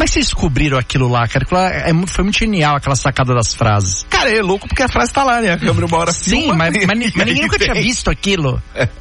Como é que vocês descobriram aquilo lá, cara? Foi muito genial aquela sacada das frases. Cara, é louco porque a frase tá lá, né? A câmera uma hora Sim, filma, mas ninguém nunca tinha visto aquilo.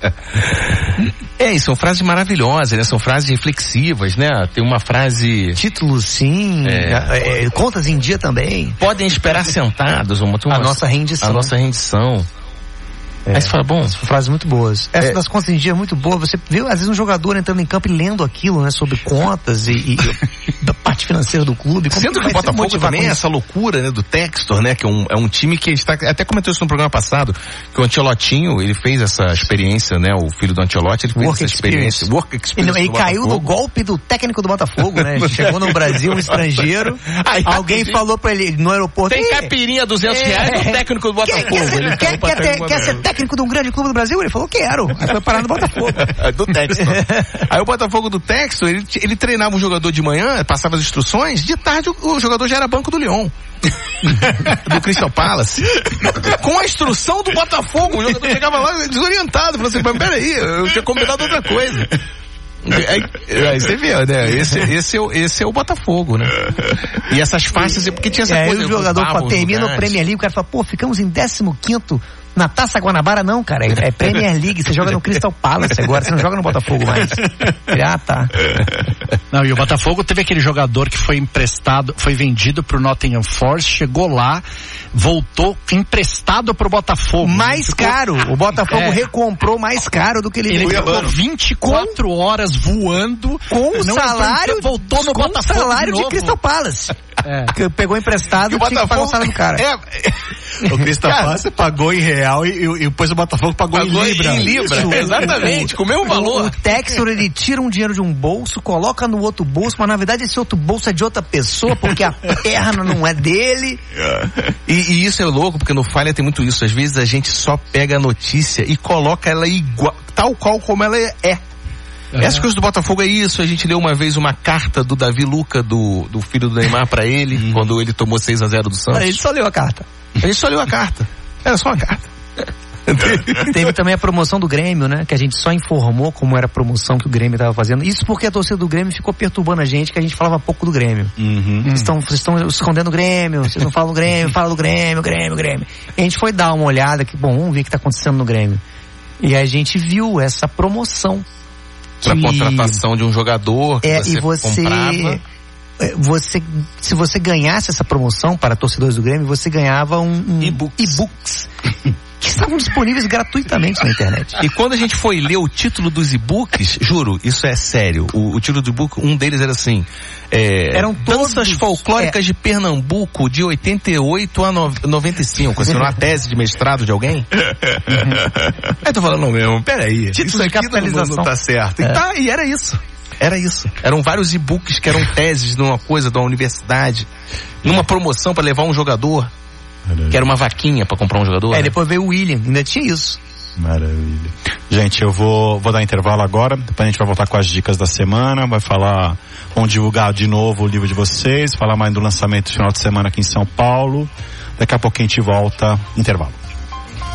E são frases maravilhosas, né? São frases reflexivas, né? Tem uma frase... Títulos, sim. Contas em dia também. Podem esperar sentados. A nossa rendição. Aí você fala, bom... São frases muito boas. Essa das contas em dia é muito boa. Você viu, às vezes, um jogador entrando em campo e lendo aquilo, né? Sobre contas e da parte financeira do clube. Sendo que o Botafogo também é essa loucura, né? Do Textor, né? Que é um time que está... Até comentou isso no programa passado, que o Ancelotinho, ele fez essa experiência, né? O filho do Ancelotti, ele fez essa experiência. Work experience. Ele caiu no golpe do técnico do Botafogo, né? Chegou no Brasil, um estrangeiro. Alguém falou pra ele no aeroporto... Tem caipirinha R$200 do técnico do Botafogo. Quer ser técnico de um grande clube do Brasil? Ele falou, quero. Aí foi parar no Botafogo. Do Textor. Aí o Botafogo do Textor, ele treinava um jogador de manhã, passava as instruções, de tarde o jogador já era banco do Lyon. Do Crystal Palace. Com a instrução do Botafogo, o jogador chegava lá desorientado, falou assim, mas peraí, eu tinha combinado outra coisa. Aí você vê, né? Esse é o Botafogo, né? E essas faixas, porque tinha essa coisa. Aí o jogador termina o Premier League, o cara fala, pô, ficamos em 15º na Taça Guanabara. Não, cara, é Premier League, você joga no Crystal Palace agora, você não joga no Botafogo mais. Tá. Não, e o Botafogo teve aquele jogador que foi emprestado, foi vendido pro Nottingham Forest, chegou lá, voltou emprestado pro Botafogo. Mais caro, o Botafogo recomprou mais caro do que ele ficou 24 horas voando com o salário, voltou no Botafogo com o salário de Crystal Palace. Que pegou emprestado e tinha que pagar o salário do cara. O Crystal Palace pagou em real e depois o Botafogo pagou em Libra. Isso, exatamente, com o mesmo valor. O Textor, ele tira um dinheiro de um bolso, coloca no outro bolso, mas na verdade esse outro bolso é de outra pessoa, porque a perna não é dele. E isso é louco, porque no Falha tem muito isso. Às vezes a gente só pega a notícia e coloca ela igual, tal qual como ela é. Essas coisas do Botafogo é isso. A gente leu uma vez uma carta do Davi Luca, do filho do Neymar, pra ele, quando ele tomou 6-0 do Santos. A gente só leu a carta. Era só uma carta. Teve também a promoção do Grêmio, né? Que a gente só informou como era a promoção que o Grêmio estava fazendo. Isso porque a torcida do Grêmio ficou perturbando a gente, que a gente falava pouco do Grêmio. Vocês estão escondendo o Grêmio, vocês não falam do Grêmio, fala do Grêmio. E a gente foi dar uma olhada, vamos ver o que está acontecendo no Grêmio. E a gente viu essa promoção. Pra contratação de um jogador que você comprava. Se você ganhasse essa promoção para torcedores do Grêmio, você ganhava e-books que estavam disponíveis gratuitamente na internet. E quando a gente foi ler o título dos e-books, juro, isso é sério, o título do e-book, um deles era assim, eram danças folclóricas de Pernambuco de 88 a 95, assim, uma tese de mestrado de alguém. Aí tô falando, não mesmo, peraí, título isso de aqui capitalização não tá certo. E era isso. Eram vários e-books que eram teses de uma coisa, de uma universidade, numa promoção para levar um jogador, que era uma vaquinha para comprar um jogador. Depois veio o William, ainda tinha isso. Maravilha. Gente, eu vou dar intervalo agora, depois a gente vai voltar com as dicas da semana, vamos divulgar de novo o livro de vocês, falar mais do lançamento do final de semana aqui em São Paulo. Daqui a pouquinho a gente volta, intervalo.